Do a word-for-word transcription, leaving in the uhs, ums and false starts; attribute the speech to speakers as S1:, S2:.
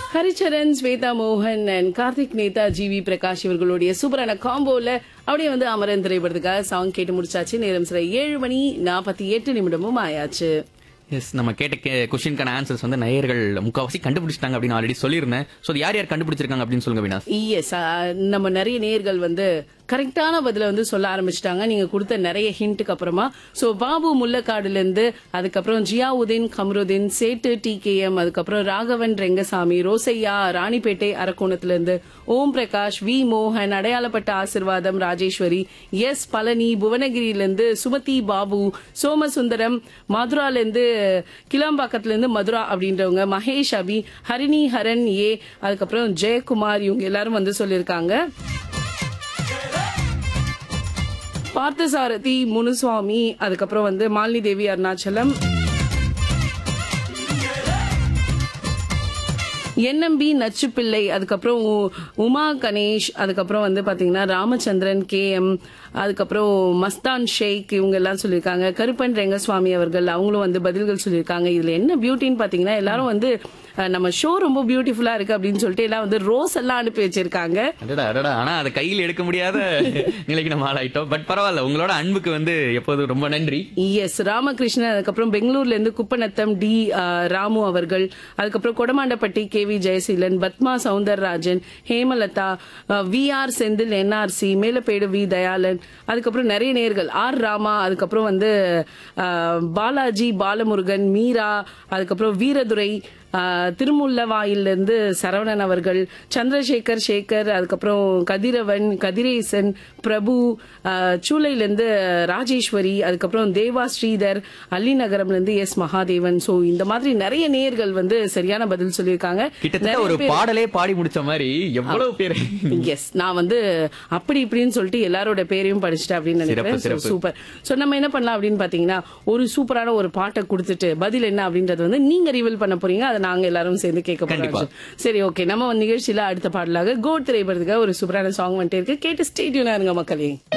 S1: ஹரிச்சரன், ஸ்வேதா மோகன் and Karthik Netha, GV Prakash இவர்களுடைய சூப்பரான காம்போல அப்படியே வந்து அமரன் திரைப்படத்துக்காக சாங் கேட்டு முடிச்சாச்சு. நேரம் சில ஏழு மணி நாற்பத்தி எட்டு நிமிடமும் ஆயாச்சு.
S2: எஸ், நம்ம கேட்ட கொஸ்டினுக்கான ஆன்சர்ஸ் வந்து நேயர்கள் முக்காவாசி கண்டுபிடிச்சிட்டாங்க அப்படின்னு ஆல்ரெடி சொல்லியிருந்தேன். ஸோ அது யார் யார் கண்டுபிடிச்சிருக்காங்க அப்படின்னு சொல்லுங்க வினாஸ்.
S1: எஸ், நம்ம நிறைய நேயர்கள் வந்து கரெக்டான பதில வந்து சொல்ல ஆரம்பிச்சிட்டாங்க நீங்க கொடுத்த நிறைய ஹிண்ட்டுக்கு அப்புறமா. சோ பாபு முல்லக்காடுல இருந்து, அதுக்கப்புறம் ஜியாவுதீன் கமருதீன், சேட்டு டி கே எம், அதுக்கப்புறம் ராகவன் ரெங்கசாமி, ரோசையா ராணிப்பேட்டை அரக்கோணத்துல இருந்து, ஓம் பிரகாஷ், வி மோகன், அடையாளப்பட்ட ஆசிர்வாதம் ராஜேஸ்வரி, எஸ் பழனி, புவனகிரியில இருந்து சுமதி பாபு, சோமசுந்தரம், மதுரால இருந்து கிளாம்பாக்கத்துல இருந்து மதுரா அப்படின்றவங்க, மகேஷ் அபி, ஹரிணி ஹரன் ஏ, அதுக்கப்புறம் ஜெயக்குமார், இவங்க எல்லாரும் வந்து சொல்லியிருக்காங்க. பார்த்தசாரதி முனுசுவாமி, அதுக்கப்புறம் வந்து மாலினி தேவி அருணாச்சலம், என்எம்பி நச்சுப்பிள்ளை, அதுக்கப்புறம் உமா கணேஷ், அதுக்கப்புறம் வந்து பாத்தீங்கன்னா ராமச்சந்திரன் கே எம், அதுக்கப்புறம் மஸ்தான் ஷேக், இவங்க எல்லாம் சொல்லியிருக்காங்க. கருப்பன் ரெங்கசுவாமி அவர்கள் அவங்களும் வந்து பதில்கள் சொல்லியிருக்காங்க. இதுல என்ன பியூட்டின்னு பாத்தீங்கன்னா எல்லாரும் வந்து நம்ம ஷோ ரொம்ப பியூட்டிஃபுல்லா இருக்கு அப்படின்னு சொல்லிட்டு எல்லாம் வந்து ரோஸ் எல்லாம் அனுப்பி வச்சிருக்காங்க.
S2: ஆனா அதை கையில் எடுக்க முடியாத நிலைக்கு நம்ம ஆளாயிட்டோம். பட் பரவாயில்ல, உங்களோட அன்புக்கு வந்து எப்போதும் ரொம்ப நன்றி.
S1: எஸ், ராமகிருஷ்ணன், அதுக்கப்புறம் பெங்களூர்ல இருந்து குப்பநத்தம் டி ராமு அவர்கள், அதுக்கப்புறம் Kodamandapatti K V Jayaseelan, Padma Soundararajan, Hemalatha, we are Senthil, NRC Melapedu, we Dayalan, அதுக்கப்புறம் நிறைய நேர்கள் ஆர் ராமா, அதுக்கப்புறம் வந்து பாலாஜி பாலமுருகன், மீரா, அதுக்கப்புறம் வீரதுரை, திருமுல்லவாயிலிருந்து சரவணன் அவர்கள், சந்திரசேகர் சேகர், அதுக்கப்புறம் கதிரவன், கதிரேசன், பிரபு, சூளையிலிருந்து ராஜேஸ்வரி, அதுக்கப்புறம் தேவா ஸ்ரீதர், அள்ளிநகரம்ல இருந்து எஸ் மகாதேவன். சோ இந்த மாதிரி நிறைய நேயர்கள் வந்து சரியான பதில் சொல்லியிருக்காங்க.
S2: கிட்டத்தட்ட ஒரு பாடலே பாடி முடிச்ச மாதிரி எவ்வளவு பேர்.
S1: எஸ், நான் வந்து அப்படி இப்படின்னு சொல்லிட்டு எல்லாரோட பேரையும் படிச்சுட்டேன் அப்படின்னு நினைக்கிறேன். சூப்பர். சோ நம்ம என்ன பண்ணலாம் அப்படின்னு பாத்தீங்கன்னா, ஒரு சூப்பரான ஒரு பாட்டை கொடுத்துட்டு பதில் என்ன அப்படின்றது வந்து நீங்க ரிவீல் பண்ண போறீங்க. அதை நாங்க எல்லாரும் சேர்ந்து கேட்க போறோம். சரி, ஓகே. நம்ம நிகழ்ச்சியில அடுத்த பாடலாக கோட் திரைப்படத்துக்கு ஒரு சூப்பரான சாங் வந்துட்டே இருக்கு. கேட்டு ஸ்டே டியூனா இருங்க மக்களே.